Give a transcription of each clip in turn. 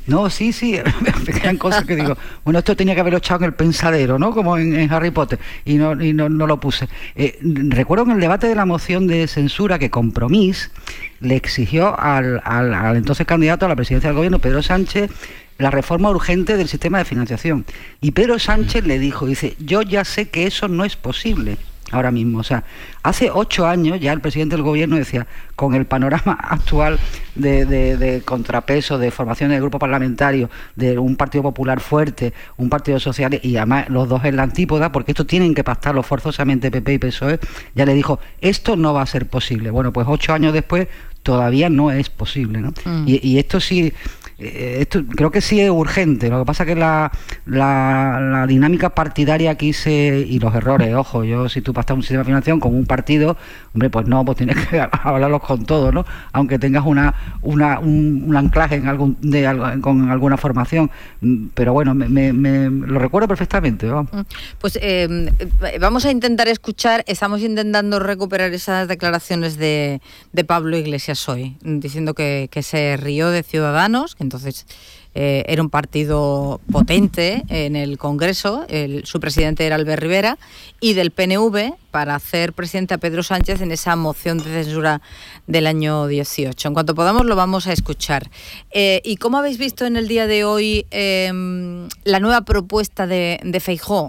No, sí, eran cosas que digo, bueno, esto tenía que haberlo echado en el pensadero, ¿no? Como en Harry Potter, y no lo puse. Recuerdo en el debate de la moción de censura que Compromís le exigió al entonces candidato a la presidencia del gobierno, Pedro Sánchez, la reforma urgente del sistema de financiación. Y Pedro Sánchez le dijo, dice, yo ya sé que eso no es posible ahora mismo. O sea, hace 8 años ya el presidente del gobierno decía, con el panorama actual de contrapeso, de formación de grupo parlamentario, de un Partido Popular fuerte, un Partido Social, y además los dos en la antípoda, porque esto tienen que pactarlo forzosamente PP y PSOE, ya le dijo, esto no va a ser posible. Bueno, pues 8 años después todavía no es posible, ¿no? Y esto sí... Esto creo que sí es urgente. Lo que pasa es que la dinámica partidaria aquí y los errores, ojo, si tú pasas un sistema de financiación con un partido, hombre, pues no, pues tienes que hablarlos con todos, ¿no? Aunque tengas un anclaje con alguna formación, pero bueno, me lo recuerdo perfectamente, vamos. Pues vamos a intentar estamos intentando recuperar esas declaraciones de Pablo Iglesias hoy, diciendo que se rió de Ciudadanos, que entonces era un partido potente en el Congreso, su presidente era Albert Rivera, y del PNV para hacer presidente a Pedro Sánchez en esa moción de censura del año 18. En cuanto podamos lo vamos a escuchar. ¿Y cómo habéis visto en el día de hoy la nueva propuesta de Feijóo?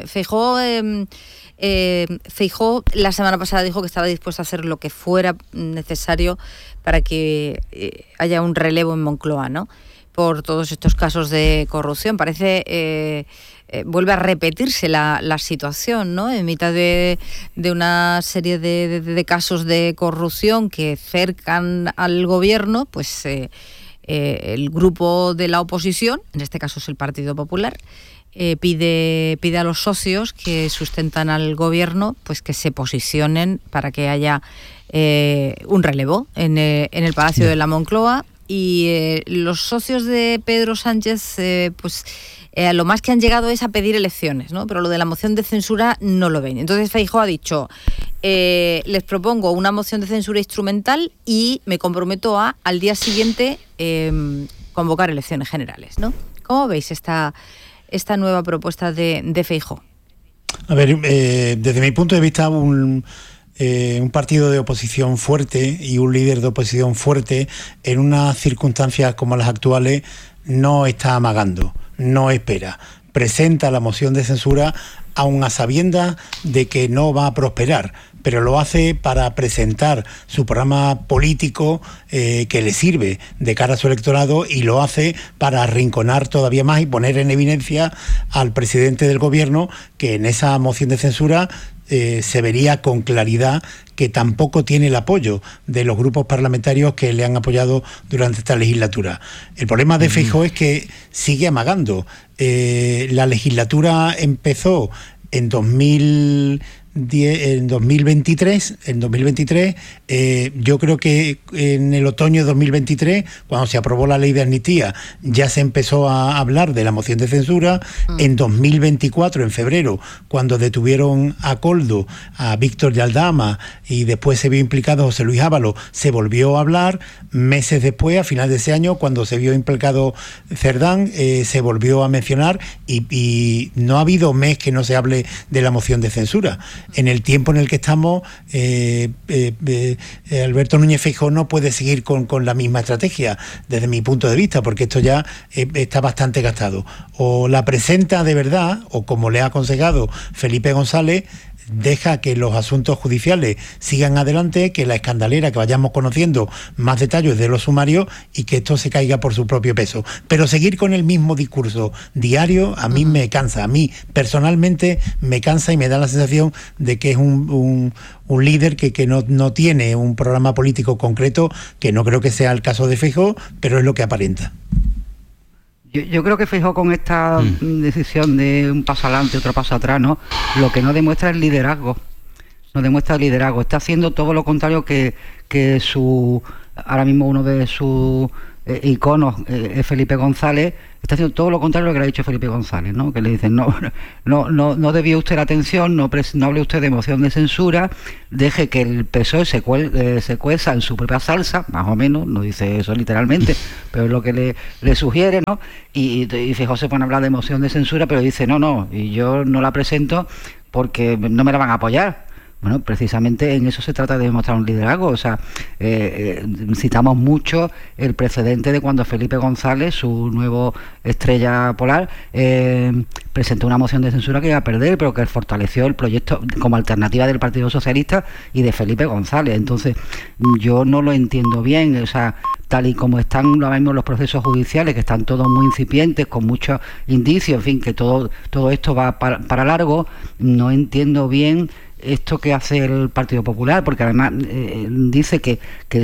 Feijóo la semana pasada dijo que estaba dispuesto a hacer lo que fuera necesario para que haya un relevo en Moncloa, ¿no? Por todos estos casos de corrupción. Parece vuelve a repetirse la situación, ¿no? En mitad de una serie de casos de corrupción que cercan al gobierno, pues el grupo de la oposición, en este caso es el Partido Popular, pide a los socios que sustentan al gobierno pues que se posicionen para que haya un relevo en el Palacio de la Moncloa. Y los socios de Pedro Sánchez lo más que han llegado es a pedir elecciones, ¿no? Pero lo de la moción de censura no lo ven. Entonces Feijóo ha dicho, les propongo una moción de censura instrumental y me comprometo al día siguiente convocar elecciones generales, ¿no? ¿Cómo veis esta nueva propuesta de Feijóo? A ver, desde mi punto de vista, un partido de oposición fuerte y un líder de oposición fuerte en unas circunstancias como las actuales no está amagando, no espera. Presenta la moción de censura aun a sabiendas de que no va a prosperar, pero lo hace para presentar su programa político que le sirve de cara a su electorado, y lo hace para arrinconar todavía más y poner en evidencia al presidente del gobierno, que en esa moción de censura se vería con claridad que tampoco tiene el apoyo de los grupos parlamentarios que le han apoyado durante esta legislatura. El problema de Feijóo es que sigue amagando. La legislatura empezó en 2023, yo creo que en el otoño de 2023, cuando se aprobó la ley de amnistía, ya se empezó a hablar de la moción de censura. En 2024, en febrero, cuando detuvieron a Koldo, a Víctor Yaldama, y después se vio implicado José Luis Ábalos, se volvió a hablar. Meses después, a final de ese año, cuando se vio implicado Cerdán, se volvió a mencionar, y no ha habido mes que no se hable de la moción de censura. En el tiempo en el que estamos, Alberto Núñez Feijóo no puede seguir con la misma estrategia, desde mi punto de vista, porque esto ya está bastante gastado. O la presenta de verdad, o como le ha aconsejado Felipe González, deja que los asuntos judiciales sigan adelante, que la escandalera, que vayamos conociendo más detalles de los sumarios, y que esto se caiga por su propio peso. Pero seguir con el mismo discurso diario a mí me cansa, a mí personalmente me cansa, y me da la sensación de que es un líder que no tiene un programa político concreto, que no creo que sea el caso de Feijóo, pero es lo que aparenta. Yo creo que Feijóo, con esta decisión de un paso adelante, otro paso atrás, ¿no? Lo que no demuestra es liderazgo. No demuestra liderazgo. Está haciendo todo lo contrario que ahora mismo uno de sus iconos es Felipe González, está haciendo todo lo contrario de lo que le ha dicho Felipe González, ¿no? Que le dicen, no desvíe usted la atención, no hable usted de moción de censura, deje que el PSOE se cueza en su propia salsa, más o menos, no dice eso literalmente, pero es lo que le sugiere, ¿no? Y Feijóo se pone a hablar de moción de censura, pero dice, no, y yo no la presento porque no me la van a apoyar. Bueno, precisamente en eso se trata de demostrar un liderazgo. O sea, citamos mucho el precedente de cuando Felipe González, su nuevo estrella polar, presentó una moción de censura que iba a perder, pero que fortaleció el proyecto como alternativa del Partido Socialista y de Felipe González. Entonces, yo no lo entiendo bien. O sea, tal y como están ahora mismo los procesos judiciales, que están todos muy incipientes, con muchos indicios, en fin, que todo esto va para largo, no entiendo bien esto que hace el Partido Popular, porque además dice que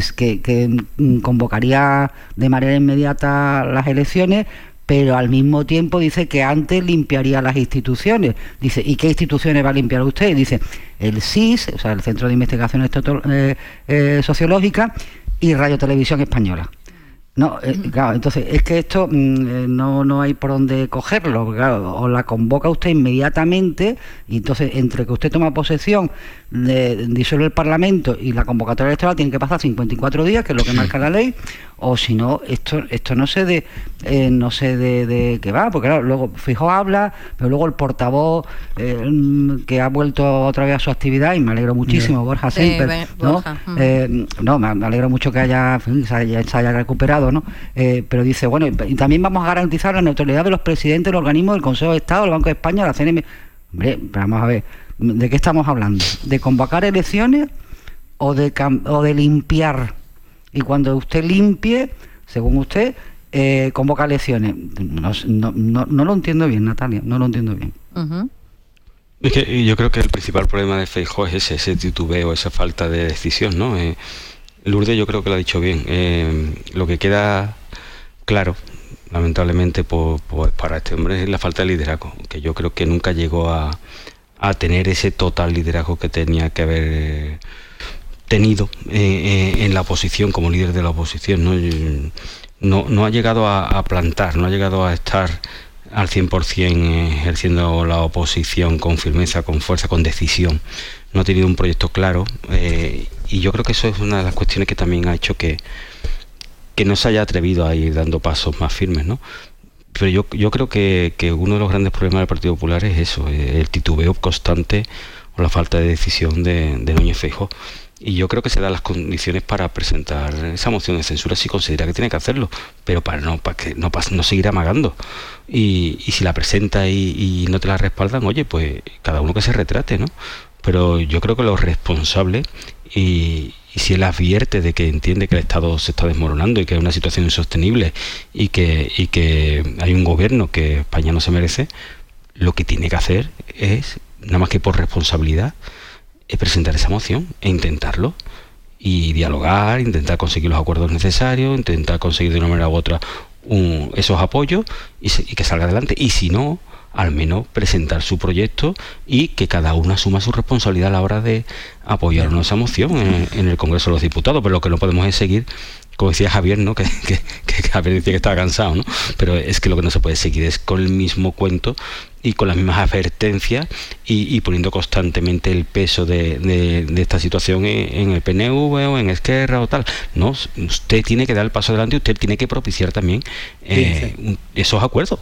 convocaría de manera inmediata las elecciones, pero al mismo tiempo dice que antes limpiaría las instituciones. Dice, ¿y qué instituciones va a limpiar usted? Dice, el CSIS, o sea, el Centro de Investigaciones Sociológicas, y Radio Televisión Española. No, claro, entonces es que esto no hay por dónde cogerlo, claro, o la convoca usted inmediatamente, y entonces entre que usted toma posesión, disuelve el Parlamento y la convocatoria electoral tiene que pasar 54 días, que es lo que marca la ley, o si no, esto no sé de qué va, porque claro, luego Feijóo habla, pero luego el portavoz que ha vuelto otra vez a su actividad, y me alegro muchísimo, Borja Semper, ¿no? Me alegro mucho que se haya recuperado, ¿no? Pero dice, bueno, y también vamos a garantizar la neutralidad de los presidentes del organismo del Consejo de Estado, el Banco de España, la CNM. Hombre, vamos a ver, ¿de qué estamos hablando? ¿De convocar elecciones o de limpiar? Y cuando usted limpie, según usted, convoca elecciones. No lo entiendo bien, Natalia, no lo entiendo bien. Es que yo creo que el principal problema de Feijóo es ese titubeo, esa falta de decisión, ¿no? Lourdes yo creo que lo ha dicho bien. Lo que queda claro, lamentablemente, para este hombre es la falta de liderazgo, que yo creo que nunca llegó a tener ese total liderazgo que tenía que haber tenido en la oposición, como líder de la oposición, no ha llegado a plantar, no ha llegado a estar al 100% ejerciendo la oposición con firmeza, con fuerza, con decisión. No ha tenido un proyecto claro, y yo creo que eso es una de las cuestiones que también ha hecho que no se haya atrevido a ir dando pasos más firmes, ¿no? Pero yo creo que uno de los grandes problemas del Partido Popular es eso, el titubeo constante o la falta de decisión de Núñez Feijóo. Y yo creo que se dan las condiciones para presentar esa moción de censura si considera que tiene que hacerlo, pero para no seguir amagando. Y si la presenta y no te la respaldan, oye, pues cada uno que se retrate, ¿no? Pero yo creo que lo responsable, y si él advierte de que entiende que el Estado se está desmoronando y que es una situación insostenible y que hay un gobierno que España no se merece, lo que tiene que hacer es, nada más que por responsabilidad, es presentar esa moción e intentarlo y dialogar, intentar conseguir los acuerdos necesarios, intentar conseguir de una manera u otra esos apoyos y que salga adelante. Y si no, al menos presentar su proyecto y que cada uno asuma su responsabilidad a la hora de apoyar esa moción en el Congreso de los Diputados. Pero lo que no podemos es seguir, como decía Javier, ¿no? que Javier decía que estaba cansado, ¿no? Pero es que lo que no se puede seguir es con el mismo cuento y con las mismas advertencias y poniendo constantemente el peso de esta situación en el PNV o en Esquerra o tal. No, usted tiene que dar el paso adelante y usted tiene que propiciar también esos acuerdos.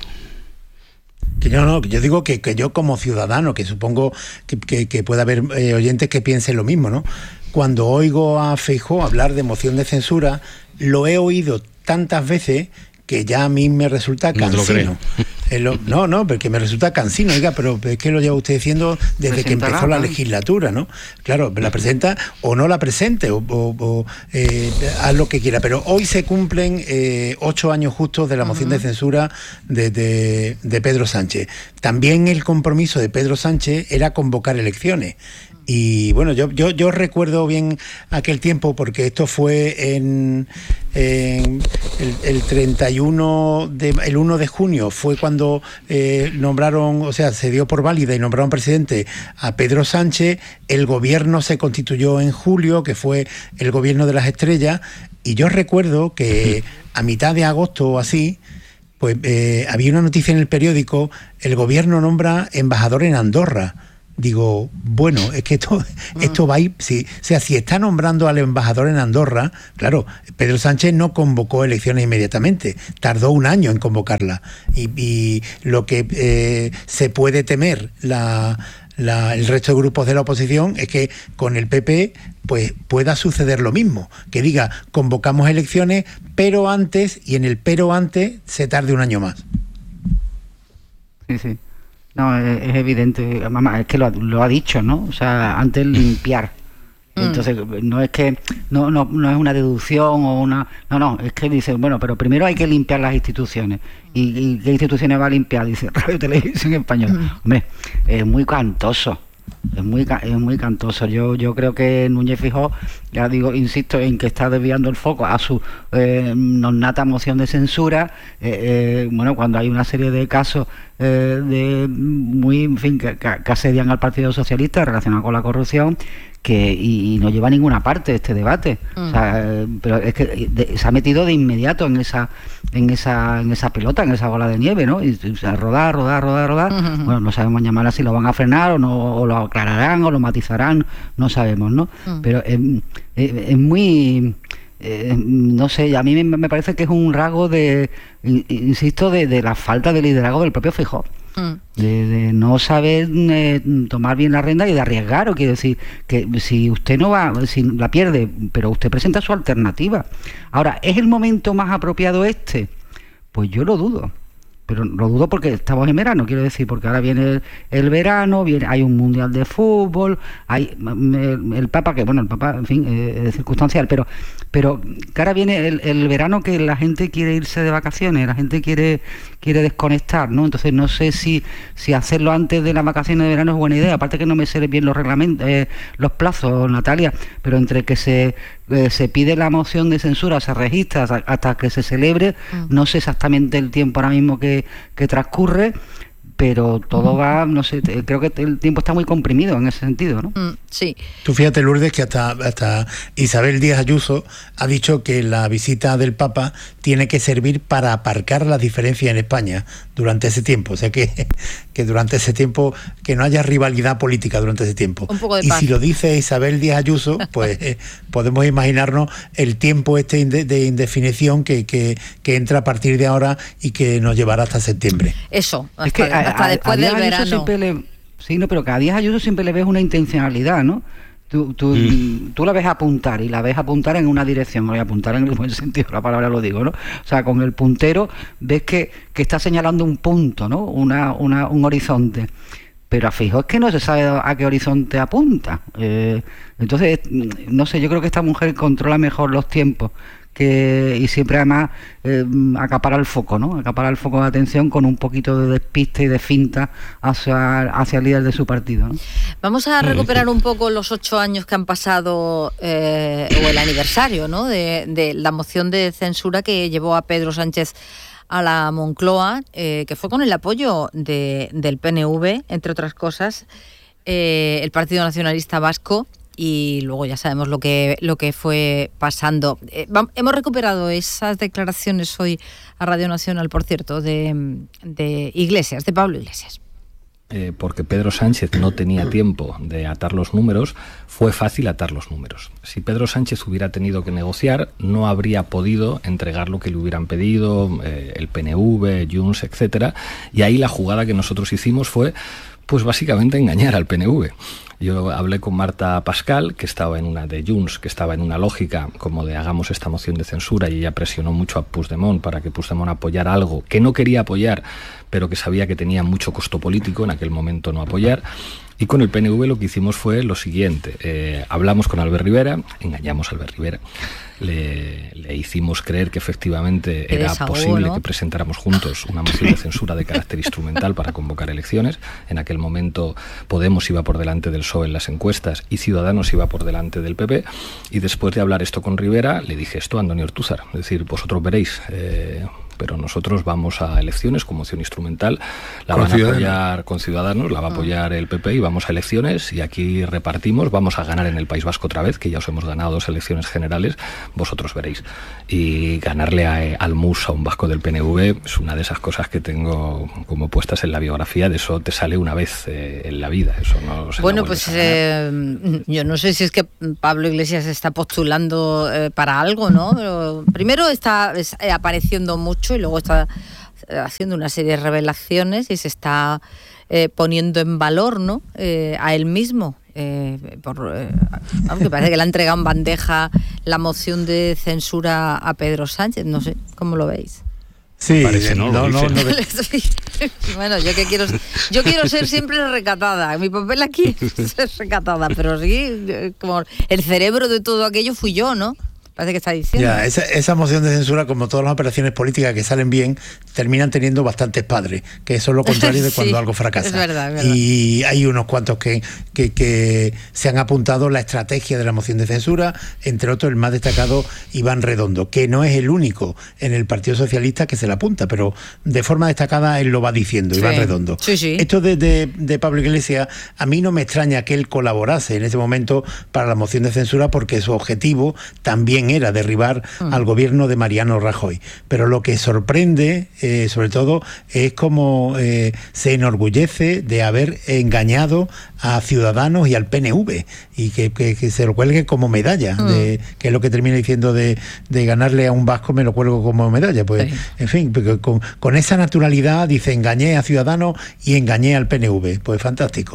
Que yo digo que yo como ciudadano, que supongo que pueda haber oyentes que piensen lo mismo, ¿no? Cuando oigo a Feijóo hablar de moción de censura, lo he oído tantas veces que ya a mí me resulta cansino. No, porque me resulta cansino, oiga, pero es que lo lleva usted diciendo desde que empezó la legislatura, ¿no? Claro, la presenta o no la presente, o haz lo que quiera, pero hoy se cumplen 8 años justos de la moción de censura de Pedro Sánchez. También el compromiso de Pedro Sánchez era convocar elecciones. Y bueno, yo recuerdo bien aquel tiempo porque esto fue en el 31 el 1 de junio fue cuando nombraron, o sea, se dio por válida y nombraron presidente a Pedro Sánchez. El gobierno se constituyó en julio, que fue el gobierno de las estrellas, y yo recuerdo que a mitad de agosto o así, pues había una noticia en el periódico: el gobierno nombra embajador en Andorra. Digo, bueno, es que esto va a ir, si está nombrando al embajador en Andorra, claro, Pedro Sánchez no convocó elecciones inmediatamente, tardó un año en convocarlas, y lo que se puede temer el resto de grupos de la oposición es que con el PP pues pueda suceder lo mismo, que diga, convocamos elecciones, pero antes, y en el pero antes se tarde un año más. Sí. No, es evidente, mamá, es que lo ha dicho, ¿no? O sea, antes limpiar. Entonces, no es que no es una deducción o una... No, es que dice, bueno, pero primero hay que limpiar las instituciones. ¿Y qué instituciones va a limpiar? Dice Radio Televisión Española. Hombre, es muy cantoso. Es muy cantoso. Yo creo que Núñez Feijóo, ya digo, insisto en que está desviando el foco a su nata moción de censura. Bueno, cuando hay una serie de casos que asedian al Partido Socialista relacionados con la corrupción, y no lleva a ninguna parte este debate. O sea, pero es que se ha metido de inmediato en esa pelota, en esa bola de nieve, ¿no? Y rodar. Bueno, no sabemos mañana si lo van a frenar o no, o lo aclararán o lo matizarán, no sabemos, ¿no? Pero es muy... no sé, a mí me parece que es un rasgo insisto, de la falta de liderazgo del propio Feijóo. De no saber tomar bien la rienda y de arriesgar. O quiero decir que si usted no va, si la pierde, pero usted presenta su alternativa. Ahora, ¿es el momento más apropiado este? Pues yo lo dudo. Pero lo dudo porque estamos en verano, quiero decir, porque ahora viene el verano, hay un mundial de fútbol, hay el Papa, en fin, es circunstancial, pero que ahora viene el verano, que la gente quiere irse de vacaciones, la gente quiere desconectar, ¿no? Entonces no sé si hacerlo antes de las vacaciones de verano es buena idea. Aparte que no me sé bien los reglamentos, los plazos, Natalia, pero entre que se pide la moción de censura, se registra hasta que se celebre, no sé exactamente el tiempo ahora mismo que transcurre, pero todo va, no sé, creo que el tiempo está muy comprimido en ese sentido, ¿no? Sí. Tú fíjate, Lourdes, que hasta Isabel Díaz Ayuso ha dicho que la visita del Papa tiene que servir para aparcar las diferencias en España durante ese tiempo. O sea que durante ese tiempo, que no haya rivalidad política durante ese tiempo. Un poco de y paz. si lo dice Isabel Díaz Ayuso, pues podemos imaginarnos el tiempo de indefinición que entra a partir de ahora y que nos llevará hasta septiembre. Eso, es que hasta después del verano. Pero que a Díaz Ayuso siempre le ves una intencionalidad, ¿no? Tú la ves apuntar, y la ves apuntar en una dirección, voy a apuntar en el buen sentido de la palabra, lo digo, ¿no? O sea, con el puntero ves que está señalando un punto, ¿no? Un horizonte. Pero a Feijóo es que no se sabe a qué horizonte apunta. Entonces, no sé, yo creo que esta mujer controla mejor los tiempos y siempre además acapara el foco, ¿no? Acapara el foco de atención con un poquito de despiste y de finta hacia el líder de su partido, ¿no? Vamos a recuperar un poco los 8 años que han pasado, o el aniversario, ¿no? de la moción de censura que llevó a Pedro Sánchez a la Moncloa, que fue con el apoyo del PNV, entre otras cosas, el Partido Nacionalista Vasco. Y luego ya sabemos lo que fue pasando. Hemos recuperado esas declaraciones hoy a Radio Nacional, por cierto, de Iglesias, de Pablo Iglesias. Porque Pedro Sánchez no tenía tiempo de atar los números, fue fácil atar los números. Si Pedro Sánchez hubiera tenido que negociar, no habría podido entregar lo que le hubieran pedido el PNV, Junts, etcétera. Y ahí la jugada que nosotros hicimos fue, pues básicamente, engañar al PNV. Yo hablé con Marta Pascal, que estaba en una de Junts, que estaba en una lógica como de hagamos esta moción de censura, y ella presionó mucho a Puigdemont para que Puigdemont apoyara algo que no quería apoyar, pero que sabía que tenía mucho costo político en aquel momento no apoyar. Y con el PNV lo que hicimos fue lo siguiente. Hablamos con Albert Rivera, engañamos a Albert Rivera, le hicimos creer que efectivamente era posible que presentáramos juntos una moción de censura de carácter instrumental para convocar elecciones. En aquel momento Podemos iba por delante del PSOE en las encuestas y Ciudadanos iba por delante del PP. Y después de hablar esto con Rivera, le dije esto a Antonio Ortúzar. Es decir, vosotros veréis... pero nosotros vamos a elecciones con moción instrumental, la van a apoyar con Ciudadanos, la va a apoyar el PP y vamos a elecciones y aquí repartimos, vamos a ganar en el País Vasco otra vez, que ya os hemos ganado 2 elecciones generales, vosotros veréis. Y ganarle al MUS, a un vasco del PNV, es una de esas cosas que tengo como puestas en la biografía, de eso te sale una vez en la vida, eso no se Bueno, pues yo no sé si es que Pablo Iglesias está postulando para algo, ¿no? Pero primero está apareciendo mucho y luego está haciendo una serie de revelaciones y se está poniendo en valor, ¿no? A él mismo. Aunque parece que le ha entregado en bandeja la moción de censura a Pedro Sánchez. No sé, ¿cómo lo veis? Sí, parece, no. Bueno, yo quiero ser siempre recatada. Mi papel aquí es ser recatada, pero sí, como el cerebro de todo aquello fui yo, ¿no? Parece que está diciendo. Ya, esa moción de censura, como todas las operaciones políticas que salen bien, terminan teniendo bastantes padres, que eso es lo contrario de cuando algo fracasa. Es verdad. Y hay unos cuantos que se han apuntado la estrategia de la moción de censura, entre otros el más destacado, Iván Redondo, que no es el único en el Partido Socialista que se la apunta, pero de forma destacada él lo va diciendo, Iván Redondo. Sí. Esto de Pablo Iglesias, a mí no me extraña que él colaborase en ese momento para la moción de censura, porque su objetivo también era derribar al gobierno de Mariano Rajoy. Pero lo que sorprende, sobre todo, es cómo se enorgullece de haber engañado a Ciudadanos y al PNV, y que se lo cuelgue como medalla, que es lo que termina diciendo de ganarle a un vasco, me lo cuelgo como medalla. Pues, en fin, con esa naturalidad dice, engañé a Ciudadanos y engañé al PNV. Pues fantástico.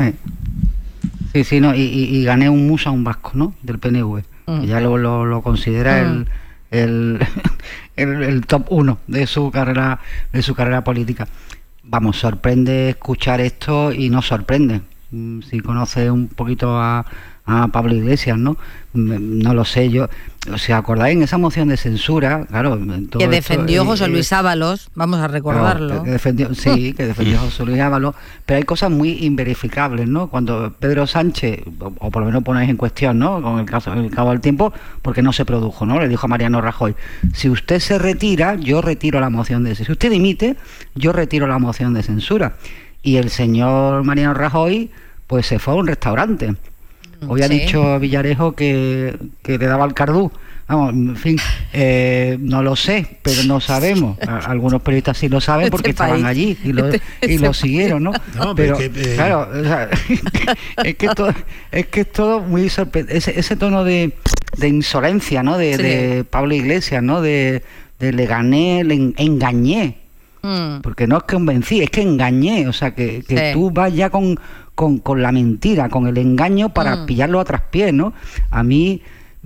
Sí, no, y gané un MUS a un vasco, ¿no? Del PNV. Ya lo considera el top 1 de su carrera política. Vamos, sorprende escuchar esto y no sorprende. Si conoce un poquito a Pablo Iglesias, ¿no? No lo sé yo. ¿Os acordáis en esa moción de censura? Claro, que defendió José Luis Ábalos, vamos a recordarlo. Que defendió José Luis Ábalos, pero hay cosas muy inverificables, ¿no? Cuando Pedro Sánchez, o por lo menos ponéis en cuestión, ¿no? Con el cabo del tiempo, porque no se produjo, ¿no? Le dijo a Mariano Rajoy, si usted se retira, yo retiro la moción de censura. Si usted dimite, yo retiro la moción de censura. Y el señor Mariano Rajoy, pues se fue a un restaurante. Hoy ha dicho Villarejo que le daba al cardú. Vamos, en fin, no lo sé, pero no sabemos. Algunos periodistas sí lo saben porque estaban allí y lo siguieron, ¿no? Pero claro, o sea, es que es todo muy sorprendente. Ese tono de insolencia, ¿no? De Pablo Iglesias, ¿no? De le gané, le engañé. Porque no es que convencí, es que engañé. O sea, que tú vas ya con la mentira, con el engaño para pillarlo a traspiés, ¿no? A mí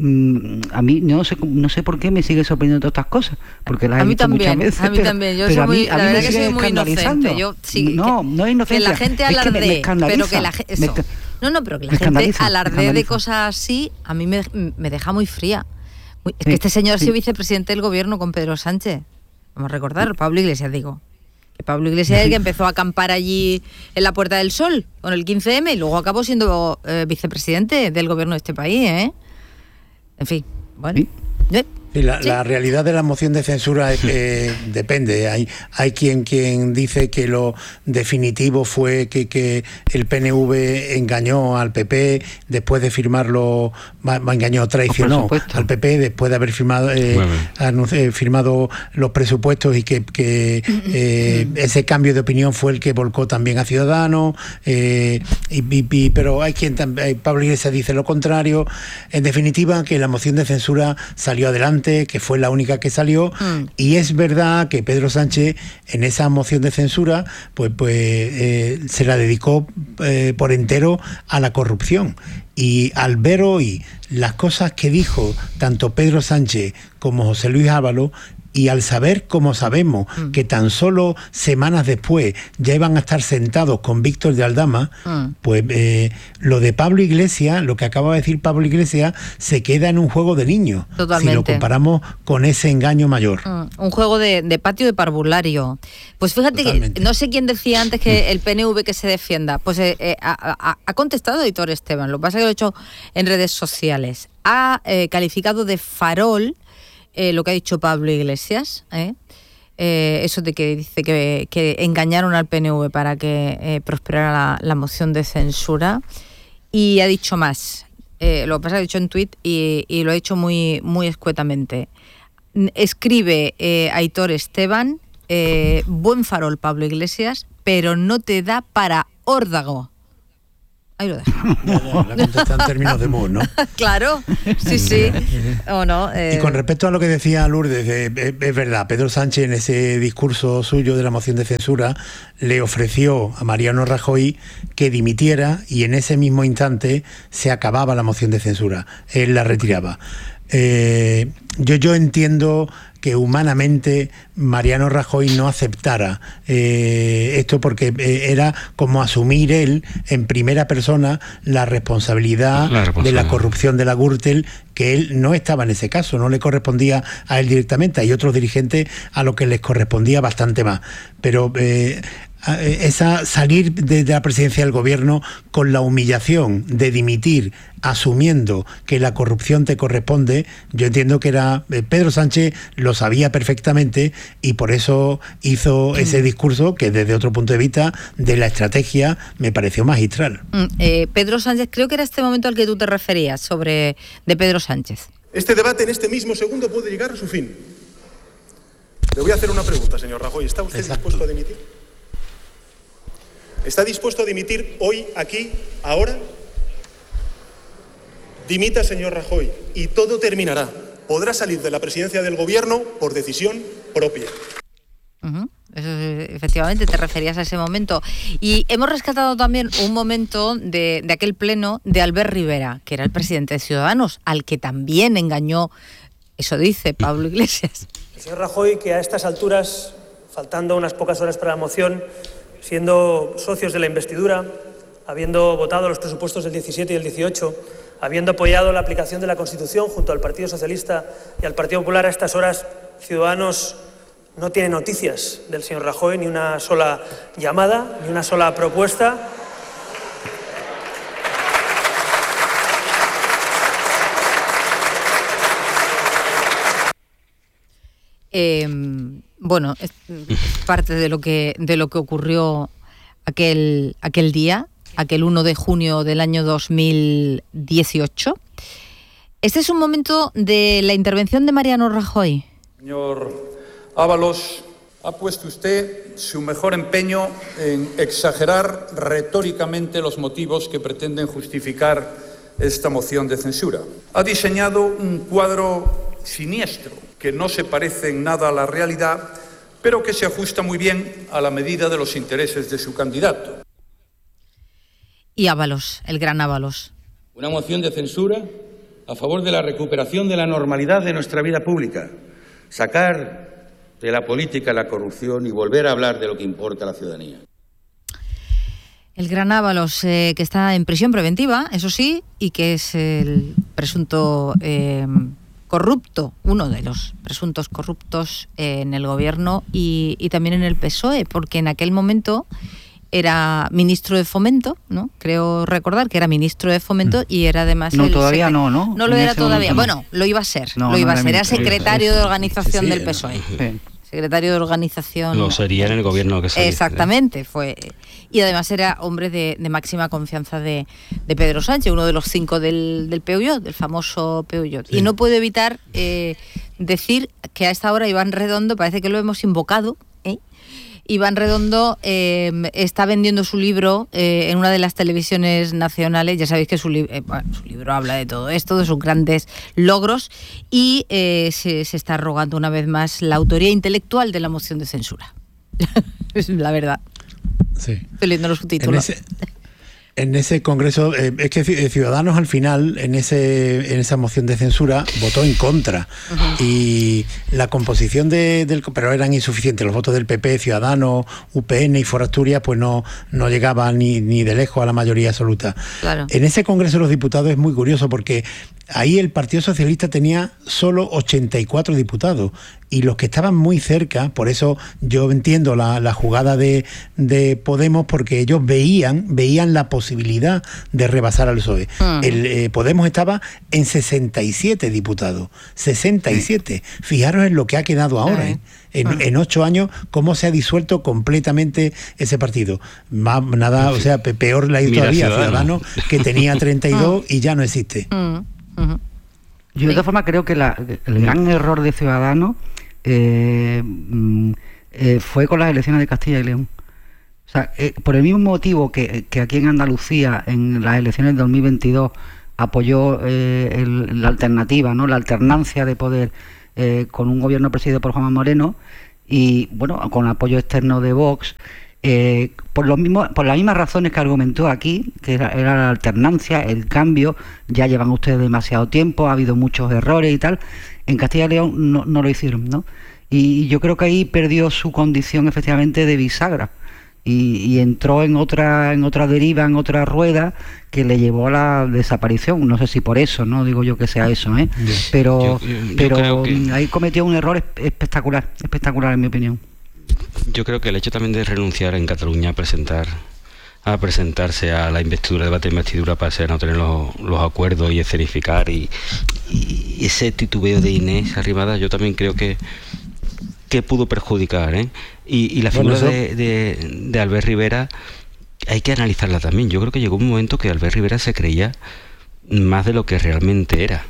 no sé por qué me sigue sorprendiendo todas estas cosas, porque las he visto muchas veces. A mí también, yo soy muy, la verdad que soy muy inocente. No es inocente. Que la gente alardee, pero que la gente pero que la gente alardee de cosas así, a mí me deja muy fría. Es que este señor ha sido vicepresidente del gobierno con Pedro Sánchez. Vamos a recordar, Pablo Iglesias, digo. Que Pablo Iglesias es el que empezó a acampar allí en la Puerta del Sol con el 15M y luego acabó siendo vicepresidente del gobierno de este país, ¿eh? En fin, bueno. Sí, la realidad de la moción de censura es que depende. Hay quien dice que lo definitivo fue que el PNV engañó al PP después de firmarlo, traicionó al PP después de haber firmado los presupuestos, y que ese cambio de opinión fue el que volcó también a Ciudadanos, pero hay quien también, Pablo Iglesias dice lo contrario. En definitiva, que la moción de censura salió adelante, que fue la única que salió, y es verdad que Pedro Sánchez en esa moción de censura pues se la dedicó por entero a la corrupción. Y al ver hoy las cosas que dijo tanto Pedro Sánchez como José Luis Ábalos, y al saber, como sabemos, que tan solo semanas después ya iban a estar sentados con Víctor de Aldama, pues lo de Pablo Iglesias, lo que acaba de decir Pablo Iglesias, se queda en un juego de niños. Totalmente. Si lo comparamos con ese engaño mayor. Un juego de patio de parvulario. Pues fíjate Totalmente. que no sé quién decía antes que el PNV que se defienda. Pues ha contestado Aitor Esteban, lo que pasa es que lo ha hecho en redes sociales. Ha calificado de farol lo que ha dicho Pablo Iglesias, eso de que dice que engañaron al PNV para que prosperara la moción de censura, y ha dicho más. Lo que pasa es que ha dicho en tuit y lo ha dicho muy, muy escuetamente. Escribe Aitor Esteban, buen farol Pablo Iglesias, pero no te da para órdago. Ahí lo dejo. La contesta en términos de humor, ¿no? Claro, sí. ¿O no? Y con respecto a lo que decía Lourdes, es verdad, Pedro Sánchez en ese discurso suyo de la moción de censura le ofreció a Mariano Rajoy que dimitiera y en ese mismo instante se acababa la moción de censura. Él la retiraba. Yo entiendo que humanamente Mariano Rajoy no aceptara esto, porque era como asumir él en primera persona la responsabilidad de la corrupción de la Gürtel, que él no estaba en ese caso, no le correspondía a él directamente. Hay otros dirigentes a los que les correspondía bastante más, pero salir de la presidencia del gobierno con la humillación de dimitir asumiendo que la corrupción te corresponde, yo entiendo que era Pedro Sánchez lo sabía perfectamente y por eso hizo ese discurso que desde otro punto de vista de la estrategia me pareció magistral. Pedro Sánchez, creo que era este momento al que tú te referías, de Pedro Sánchez. Este debate en este mismo segundo puede llegar a su fin. Le voy a hacer una pregunta, señor Rajoy. ¿Está usted dispuesto a dimitir? ¿Está dispuesto a dimitir hoy, aquí, ahora? Dimita, señor Rajoy, y todo terminará. Podrá salir de la presidencia del gobierno por decisión propia. Eso, efectivamente, te referías a ese momento. Y hemos rescatado también un momento de aquel pleno de Albert Rivera, que era el presidente de Ciudadanos, al que también engañó, eso dice Pablo Iglesias. El señor Rajoy, que a estas alturas, faltando unas pocas horas para la moción, siendo socios de la investidura, habiendo votado los presupuestos del 17 y el 18, habiendo apoyado la aplicación de la Constitución junto al Partido Socialista y al Partido Popular, a estas horas Ciudadanos no tiene noticias del señor Rajoy, ni una sola llamada, ni una sola propuesta. Bueno, es parte de lo que ocurrió aquel día, aquel 1 de junio del año 2018. Este es un momento de la intervención de Mariano Rajoy. Señor Ábalos, ha puesto usted su mejor empeño en exagerar retóricamente los motivos que pretenden justificar esta moción de censura. Ha diseñado un cuadro siniestro que no se parece en nada a la realidad, pero que se ajusta muy bien a la medida de los intereses de su candidato. Y Ábalos, el gran Ábalos. Una moción de censura a favor de la recuperación de la normalidad de nuestra vida pública, sacar de la política la corrupción y volver a hablar de lo que importa a la ciudadanía. El gran Ábalos, que está en prisión preventiva, eso sí, y que es el presunto corrupto, uno de los presuntos corruptos en el gobierno y también en el PSOE, porque en aquel momento era ministro de Fomento, ¿no? Creo recordar que era ministro de Fomento y era además... No, todavía no, ¿no? No lo era todavía. Bueno, lo iba a ser. Era secretario de organización del PSOE. Sí. Secretario de organización... Lo sería en el gobierno que saliese. Exactamente, fue... Y además era hombre de máxima confianza de Pedro Sánchez, uno de los 5 del Peugeot, del famoso Peugeot. Sí. Y no puedo evitar decir que a esta hora Iván Redondo, parece que lo hemos invocado, Iván Redondo está vendiendo su libro en una de las televisiones nacionales. Ya sabéis que su libro habla de todo esto, de sus grandes logros, y se está rogando una vez más la autoría intelectual de la moción de censura. Es la verdad. Sí. Estoy leyendo los subtítulos. En ese congreso, es que Ciudadanos al final, en esa moción de censura, votó en contra. Y la composición pero eran insuficientes. Los votos del PP, Ciudadanos, UPN y Foro Asturias, pues no llegaban ni de lejos a la mayoría absoluta. Claro. En ese congreso de los diputados es muy curioso porque ahí el Partido Socialista tenía solo 84 diputados y los que estaban muy cerca, por eso yo entiendo la jugada de Podemos, porque ellos veían la posibilidad de rebasar al PSOE. Podemos estaba en 67 diputados, 67. Fijaros en lo que ha quedado ahora, en 8 años, cómo se ha disuelto completamente ese partido. O sea, peor le ha ido todavía a Ciudadanos, que tenía 32 y ya no existe. Yo de todas formas creo que el gran error de Ciudadanos fue con las elecciones de Castilla y León. O sea, por el mismo motivo que aquí en Andalucía, en las elecciones del 2022, apoyó la alternativa, ¿no? La alternancia de poder con un gobierno presidido por Juanma Moreno y, bueno, con apoyo externo de Vox, por las mismas razones que argumentó aquí, que era la alternancia, el cambio. Ya llevan ustedes demasiado tiempo, ha habido muchos errores y tal. En Castilla y León no lo hicieron, ¿no? Y yo creo que ahí perdió su condición efectivamente de bisagra y entró en otra deriva, en otra rueda que le llevó a la desaparición. No sé si por eso, no digo yo que sea eso, pero creo que ahí cometió un error espectacular en mi opinión. Yo creo que el hecho también de renunciar en Cataluña a presentarse a la investidura, debate de investidura, para no tener los acuerdos y escenificar y ese titubeo de Inés Arrimadas, yo también creo que pudo perjudicar, y la figura de Albert Rivera hay que analizarla también. Yo creo que llegó un momento que Albert Rivera se creía más de lo que realmente era,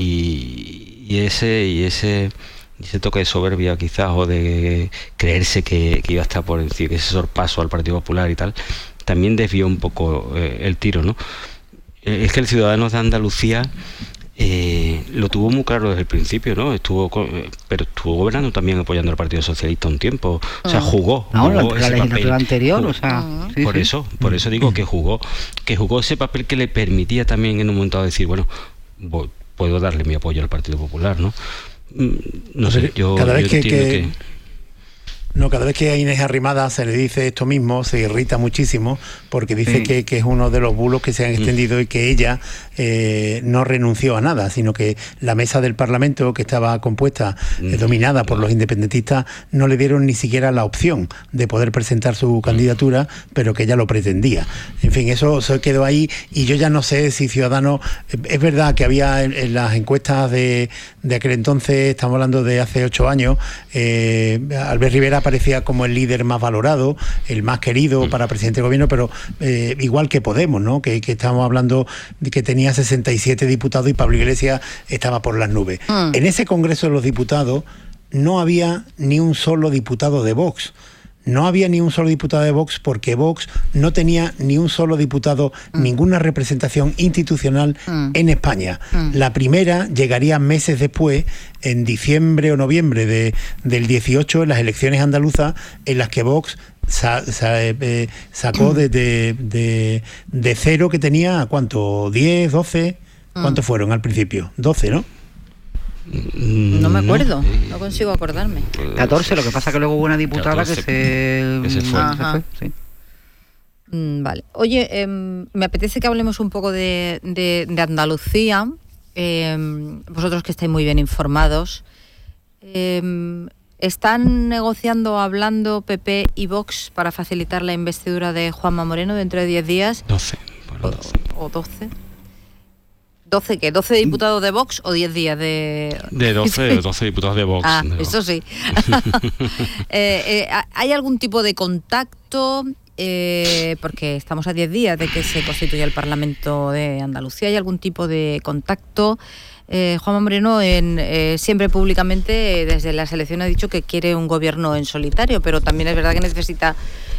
y ese toque de soberbia quizás, o de creerse que iba a estar por decir ese sorpaso al Partido Popular y tal, también desvió un poco el tiro, ¿no? Es que el Ciudadanos de Andalucía lo tuvo muy claro desde el principio, ¿no? Pero estuvo gobernando también apoyando al Partido Socialista un tiempo. O sea, jugó la legislatura anterior, o sea... Por eso digo que jugó ese papel que le permitía también en un momento decir, bueno, puedo darle mi apoyo al Partido Popular, ¿no? No sé, yo entiendo que... Cada vez que a Inés Arrimadas se le dice esto mismo, se irrita muchísimo, porque dice que es uno de los bulos que se han extendido y que ella no renunció a nada, sino que la mesa del Parlamento, que estaba compuesta, dominada por los independentistas, no le dieron ni siquiera la opción de poder presentar su candidatura, pero que ella lo pretendía. En fin, eso se quedó ahí, y yo ya no sé si Ciudadanos... Es verdad que había en las encuestas de aquel entonces, estamos hablando de hace 8 años, Albert Rivera parecía como el líder más valorado, el más querido para presidente del gobierno, pero igual que Podemos, ¿no? Que estábamos hablando de que tenía 67 diputados y Pablo Iglesias estaba por las nubes. En ese Congreso de los Diputados no había ni un solo diputado de Vox. No había ni un solo diputado de Vox porque Vox no tenía ni un solo diputado, ninguna representación institucional en España. La primera llegaría meses después, en diciembre o noviembre del 18, en las elecciones andaluzas, en las que Vox sacó de cero, que tenía, ¿cuánto? ¿10, 12? ¿Cuántos fueron al principio? 12, ¿no? No me acuerdo, no consigo acordarme. 14, lo que pasa que luego hubo una diputada que se fue. Sí. Vale. Oye, me apetece que hablemos un poco de Andalucía. Vosotros que estáis muy bien informados. ¿Están negociando, hablando PP y Vox para facilitar la investidura de Juanma Moreno dentro de 10 días? 12. ¿O 12? ¿12 qué? ¿12 diputados de Vox o 10 días de...? De 12 diputados de Vox. Eso sí. ¿Hay algún tipo de contacto? Porque estamos a 10 días de que se constituya el Parlamento de Andalucía. ¿Hay algún tipo de contacto? Juanma Moreno siempre públicamente desde las elecciones ha dicho que quiere un gobierno en solitario, pero también es verdad que necesita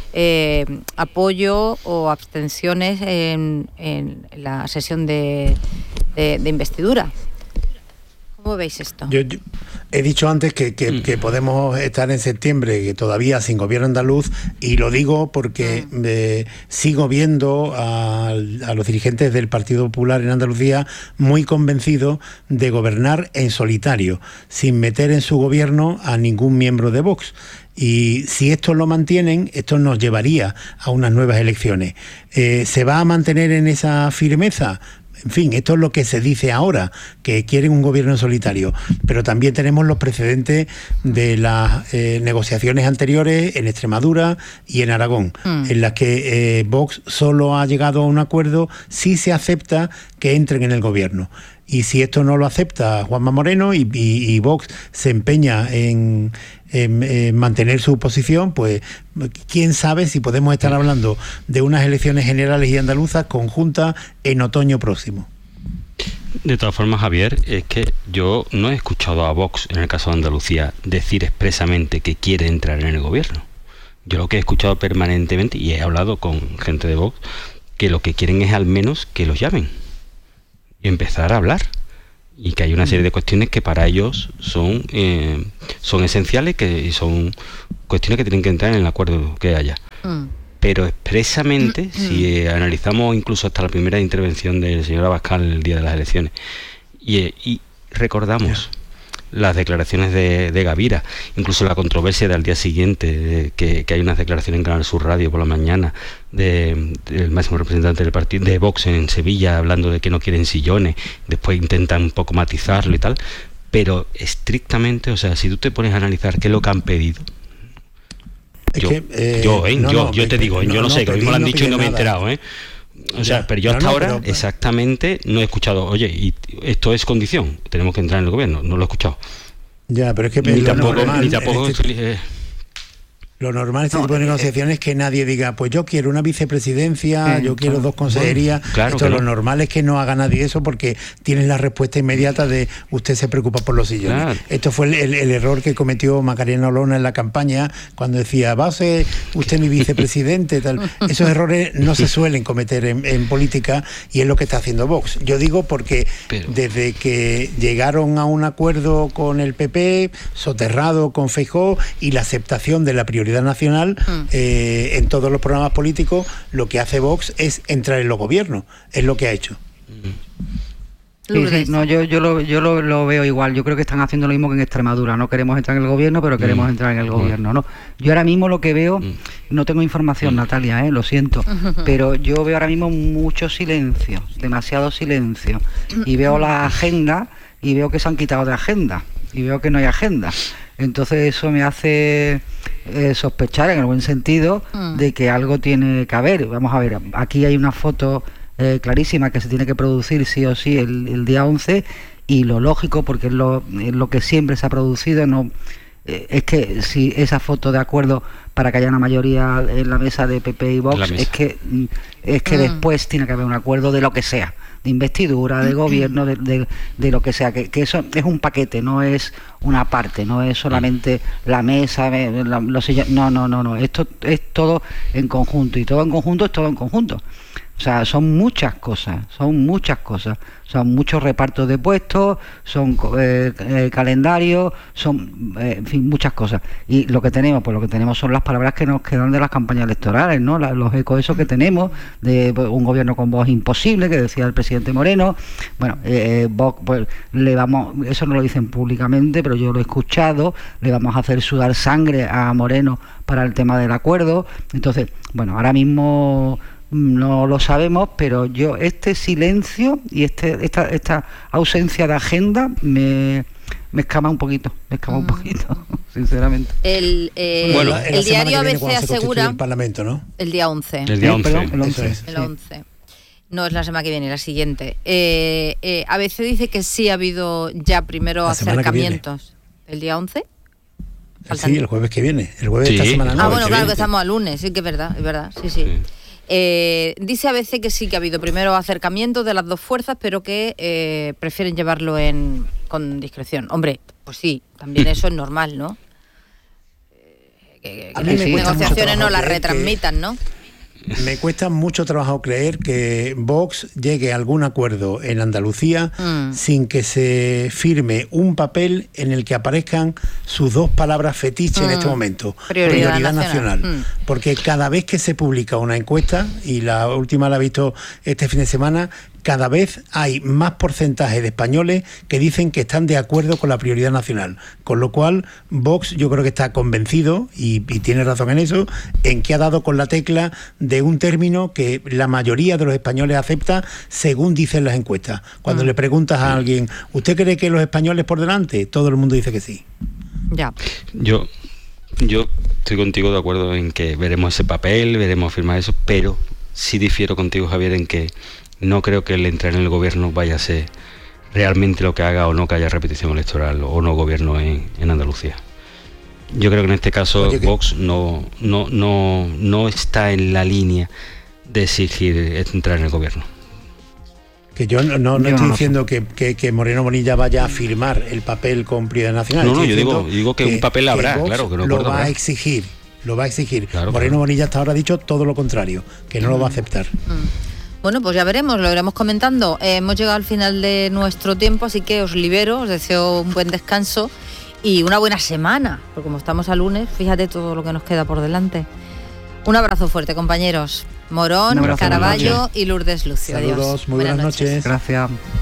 apoyo o abstenciones en la sesión de investidura. ¿Cómo veis esto? Yo he dicho antes que podemos estar en septiembre que todavía sin gobierno andaluz, y lo digo porque sigo viendo a los dirigentes del Partido Popular en Andalucía muy convencidos de gobernar en solitario, sin meter en su gobierno a ningún miembro de Vox. Y si esto lo mantienen, esto nos llevaría a unas nuevas elecciones. ¿Se va a mantener en esa firmeza? En fin, esto es lo que se dice ahora, que quieren un gobierno solitario, pero también tenemos los precedentes de las negociaciones anteriores en Extremadura y en Aragón, en las que Vox solo ha llegado a un acuerdo si se acepta que entren en el gobierno. Y si esto no lo acepta Juanma Moreno y Vox se empeña en mantener su posición, pues quién sabe si podemos estar hablando de unas elecciones generales y andaluzas conjuntas en otoño próximo. De todas formas, Javier, es que yo no he escuchado a Vox, en el caso de Andalucía, decir expresamente que quiere entrar en el gobierno. Yo lo que he escuchado permanentemente, y he hablado con gente de Vox, que lo que quieren es al menos que los llamen y empezar a hablar, y que hay una serie de cuestiones que para ellos son esenciales, y son cuestiones que tienen que entrar en el acuerdo que haya. Pero expresamente, si analizamos incluso hasta la primera intervención del señor Abascal el día de las elecciones, y recordamos las declaraciones de Gavira, incluso la controversia del día siguiente, que hay unas declaraciones en Canal Sur Radio por la mañana del máximo representante del partido de Vox en Sevilla, hablando de que no quieren sillones, después intentan un poco matizarlo y tal, pero estrictamente, o sea, si tú te pones a analizar qué es lo que han pedido, yo te digo, yo no sé, que a mí me lo han dicho y no me he enterado, o sea, pero yo hasta ahora exactamente no he escuchado, oye, y esto es condición, tenemos que entrar en el gobierno, no lo he escuchado. Ya, pero es que ni tampoco lo normal en este tipo de negociaciones es que nadie diga, pues yo quiero una vicepresidencia, yo quiero 2 consejerías. Claro, Lo normal es que no haga nadie eso, porque tienes la respuesta inmediata de usted se preocupa por los sillones. Claro. Esto fue el error que cometió Macarena Olona en la campaña, cuando decía, va a ser usted mi vicepresidente, tal. Esos errores no se suelen cometer en política, y es lo que está haciendo Vox. Yo digo porque desde que llegaron a un acuerdo con el PP, soterrado con Feijóo, y la aceptación de la prioridad nacional en todos los programas políticos, lo que hace Vox es entrar en los gobiernos, es lo que ha hecho. Sí, no, yo lo veo igual. Yo creo que están haciendo lo mismo que en Extremadura. No queremos entrar en el gobierno, pero queremos entrar en el gobierno, ¿no? Yo ahora mismo lo que veo, no tengo información, Natalia, lo siento, pero yo veo ahora mismo mucho silencio, demasiado silencio, y veo la agenda y veo que se han quitado de agenda, y veo que no hay agenda. Entonces eso me hace sospechar, en el buen sentido, de que algo tiene que haber. Vamos a ver, aquí hay una foto clarísima que se tiene que producir sí o sí el día 11, y lo lógico, porque es lo que siempre se ha producido, es que si esa foto de acuerdo para que haya una mayoría en la mesa de PP y Vox, es que después tiene que haber un acuerdo de lo que sea, de investidura, de gobierno, de lo que sea, que eso es un paquete, no es una parte, no es solamente la mesa, los sillones, no, esto es todo en conjunto, y todo en conjunto es todo en conjunto. O sea, son muchas cosas, son muchos repartos de puestos, son calendarios, son, en fin, muchas cosas. Y lo que tenemos son las palabras que nos quedan de las campañas electorales, ¿no? Los ecos esos que tenemos de un gobierno con voz imposible, que decía el presidente Moreno. Bueno, Vox, pues eso no lo dicen públicamente, pero yo lo he escuchado, le vamos a hacer sudar sangre a Moreno para el tema del acuerdo. Entonces, bueno, ahora mismo no lo sabemos, pero yo este silencio y esta ausencia de agenda me escama un poquito, sinceramente. El diario ABC asegura el Parlamento, ¿no? El día 11. El día 11. El 11. No es la semana que viene, la siguiente. ABC dice que sí ha habido ya primero acercamientos. ¿El día 11? Sí, el jueves que viene. El jueves de esta semana. Ah, bueno, claro, que estamos al lunes, sí que es verdad, sí. Dice ABC que sí que ha habido primero acercamientos de las dos fuerzas, pero que prefieren llevarlo con discreción. Hombre, pues sí, también eso es normal, ¿no? Que las negociaciones no las retransmitan, ¿no? Me cuesta mucho trabajo creer que Vox llegue a algún acuerdo en Andalucía sin que se firme un papel en el que aparezcan sus dos palabras fetiche en este momento. Prioridad nacional. Porque cada vez que se publica una encuesta, y la última la he visto este fin de semana, cada vez hay más porcentaje de españoles que dicen que están de acuerdo con la prioridad nacional. Con lo cual, Vox yo creo que está convencido, y tiene razón en eso, en que ha dado con la tecla de un término que la mayoría de los españoles acepta según dicen las encuestas. Cuando le preguntas a alguien, ¿usted cree que los españoles por delante? Todo el mundo dice que sí. Ya. Yo estoy contigo de acuerdo en que veremos ese papel, veremos firmar eso, pero sí difiero contigo, Javier, en que no creo que el entrar en el gobierno vaya a ser realmente lo que haga o no que haya repetición electoral o no gobierno en Andalucía. Yo creo que en este caso Vox no está en la línea de exigir entrar en el gobierno. Que yo no estoy diciendo que Moreno Bonilla vaya a firmar el papel con prioridad nacional. No, yo digo que un papel habrá, claro, que no lo va a exigir. Claro, Moreno Bonilla hasta ahora ha dicho todo lo contrario, que no lo va a aceptar. Bueno, pues ya veremos, lo iremos comentando. Hemos llegado al final de nuestro tiempo, así que os libero, os deseo un buen descanso y una buena semana, porque como estamos a lunes, fíjate todo lo que nos queda por delante. Un abrazo fuerte, compañeros. Morón, Caraballo y Lourdes Lucio. Saludos, adiós. Muy buenas noches. Gracias.